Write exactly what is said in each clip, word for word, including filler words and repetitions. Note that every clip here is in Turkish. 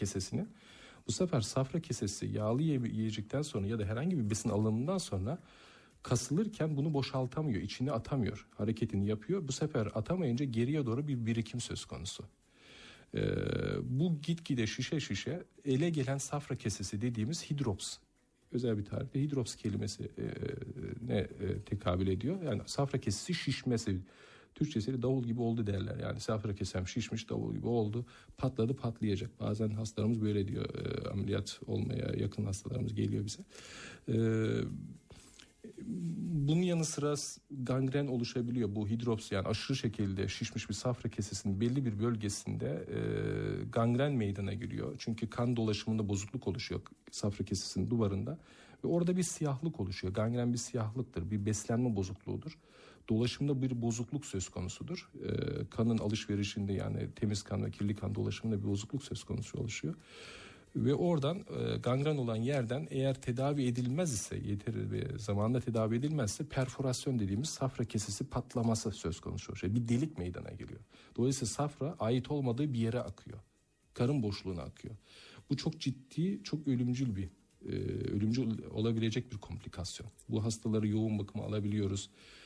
kesesinin. Bu sefer safra kesesi yağlı yiyecekten sonra ya da herhangi bir besin alımından sonra kasılırken bunu boşaltamıyor, içine atamıyor. Hareketini yapıyor. Bu sefer atamayınca geriye doğru bir birikim söz konusu. Ee, bu gitgide şişe şişe ele gelen safra kesesi dediğimiz hidrops. Özel bir tarifte hidrops kelimesi e, ne e, tekabül ediyor. Yani safra kesesi şişmesi. Türkçesiyle davul gibi oldu derler. Yani safra kesem şişmiş, davul gibi oldu. Patladı, patlayacak. Bazen hastalarımız böyle diyor. E, ameliyat olmaya yakın hastalarımız geliyor bize. E, bunun yanı sıra gangren oluşabiliyor. Bu hidrops yani aşırı şekilde şişmiş bir safra kesesinin belli bir bölgesinde e, gangren meydana geliyor. Çünkü kan dolaşımında bozukluk oluşuyor safra kesesinin duvarında. Ve orada bir siyahlık oluşuyor. Gangren bir siyahlıktır, bir beslenme bozukluğudur. Dolaşımda bir bozukluk söz konusudur. Ee, kanın alışverişinde yani temiz kan ve kirli kan dolaşımında bir bozukluk söz konusu oluşuyor. Ve oradan e, gangren olan yerden eğer tedavi edilmez ise yeteri ve zamanında tedavi edilmezse perforasyon dediğimiz safra kesesi patlaması söz konusu oluşuyor. Bir delik meydana geliyor. Dolayısıyla safra ait olmadığı bir yere akıyor. Karın boşluğuna akıyor. Bu çok ciddi, çok ölümcül bir e, ölümcül olabilecek bir komplikasyon. Bu hastaları yoğun bakıma alabiliyoruz.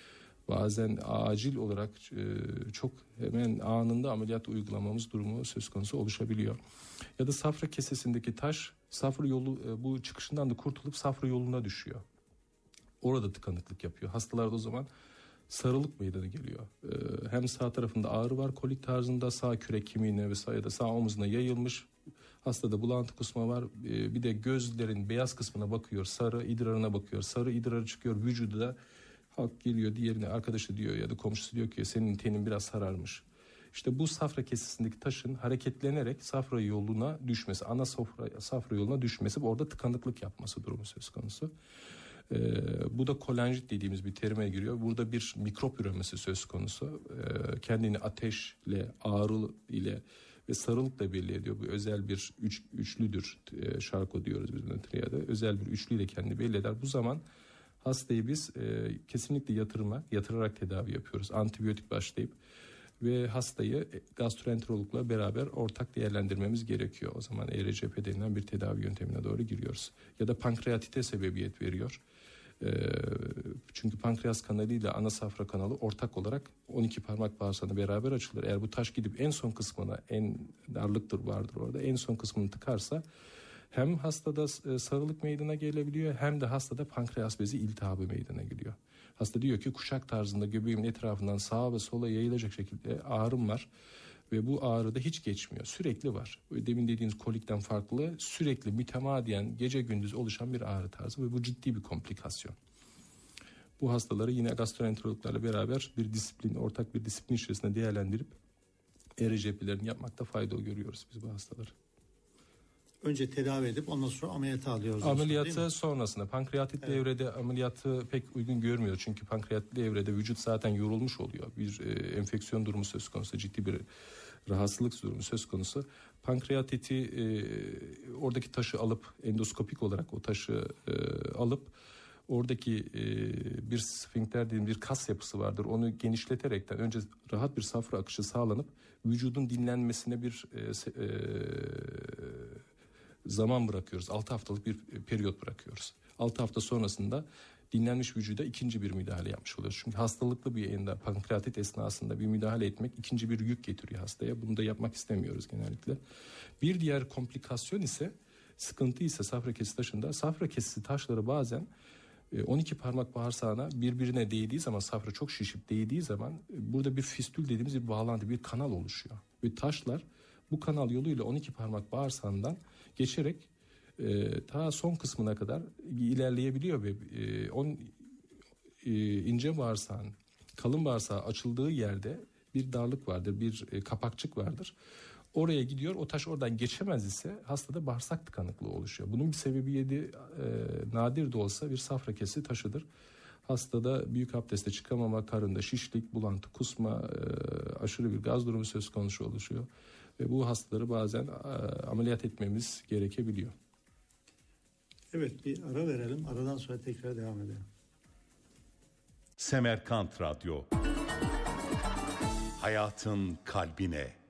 Bazen acil olarak çok hemen anında ameliyat uygulamamız durumu söz konusu oluşabiliyor. Ya da safra kesesindeki taş safra yolu bu çıkışından da kurtulup safra yoluna düşüyor. Orada tıkanıklık yapıyor. Hastalarda o zaman sarılık meydana geliyor. Hem sağ tarafında ağrı var kolik tarzında, sağ kürek kemiğine ve sağ ya da sağ omuzuna yayılmış. Hastada bulantı kusma var. Bir de gözlerin beyaz kısmına bakıyor, sarı idrarına bakıyor. Sarı idrarı çıkıyor vücudu da. Halk geliyor diğerine arkadaşı diyor ya da komşusu diyor ki senin tenin biraz sararmış. İşte bu safra kesesindeki taşın hareketlenerek safra yoluna düşmesi, ana safra, safra yoluna düşmesi ve orada tıkanıklık yapması durumu söz konusu. Ee, bu da kolanjit dediğimiz bir terime giriyor. Burada bir mikrop üremesi söz konusu. Ee, kendini ateşle, ağrı ile ve sarılıkla belli ediyor. Bu özel bir üç, üçlüdür. Ee, şarko diyoruz biz buna triyada. Özel bir üçlüyle kendini belli eder. Bu zaman hastayı biz e, kesinlikle yatırma, yatırarak tedavi yapıyoruz. Antibiyotik başlayıp ve hastayı gastroenterologla beraber ortak değerlendirmemiz gerekiyor. O zaman E R C P denilen bir tedavi yöntemine doğru giriyoruz. Ya da pankreatite sebebiyet veriyor. E, çünkü pankreas kanalıyla ana safra kanalı ortak olarak on iki parmak bağırsağına beraber açılır. Eğer bu taş gidip en son kısmına, en darlıktır vardır orada, en son kısmını tıkarsa hem hastada sarılık meydana gelebiliyor hem de hastada pankreas bezi iltihabı meydana geliyor. Hasta diyor ki kuşak tarzında göbeğimin etrafından sağa ve sola yayılacak şekilde ağrım var ve bu ağrı da hiç geçmiyor. Sürekli var. Demin dediğiniz kolikten farklı sürekli mütemadiyen gece gündüz oluşan bir ağrı tarzı ve bu ciddi bir komplikasyon. Bu hastaları yine gastroenterologlarla beraber bir disiplin, ortak bir disiplin içerisinde değerlendirip E R C P'lerini yapmakta fayda görüyoruz biz bu hastaları. Önce tedavi edip ondan sonra ameliyata alıyoruz. Ameliyatı sonrasında pankreatitli evet. evrede ameliyatı pek uygun görmüyor. Çünkü pankreatitli evrede vücut zaten yorulmuş oluyor. Bir e, enfeksiyon durumu söz konusu, ciddi bir rahatsızlık durumu söz konusu. Pankreatiti e, oradaki taşı alıp endoskopik olarak o taşı e, alıp oradaki e, bir sfinkter dediğim bir kas yapısı vardır. Onu genişleterekten önce rahat bir safra akışı sağlanıp vücudun dinlenmesine bir e, e, zaman bırakıyoruz. altı haftalık bir periyot bırakıyoruz. altı hafta sonrasında dinlenmiş vücuda ikinci bir müdahale yapmış oluyoruz. Çünkü hastalıklı bir yayında pankreatit esnasında bir müdahale etmek ikinci bir yük getiriyor hastaya. Bunu da yapmak istemiyoruz genellikle. Bir diğer komplikasyon ise sıkıntı ise safra kesesi taşında. Safra kesesi taşları bazen on iki parmak bağırsağına birbirine değdiği zaman, safra çok şişip değdiği zaman burada bir fistül dediğimiz bir bağlantı, bir kanal oluşuyor. Ve taşlar bu kanal yoluyla on iki parmak bağırsağından geçerek e, ta son kısmına kadar ilerleyebiliyor ve e, on e, ince bağırsağın, kalın bağırsağı açıldığı yerde bir darlık vardır, bir e, kapakçık vardır. Oraya gidiyor, o taş oradan geçemez ise hastada bağırsak tıkanıklığı oluşuyor. Bunun bir sebebiyeti e, nadir de olsa bir safra kesesi taşıdır. Hastada büyük abdeste çıkamama, karında şişlik, bulantı, kusma, e, aşırı bir gaz durumu söz konusu oluşuyor. Ve bu hastaları bazen e, ameliyat etmemiz gerekebiliyor. Evet, bir ara verelim. Aradan sonra tekrar devam edelim. Semerkant Radyo. Hayatın kalbine.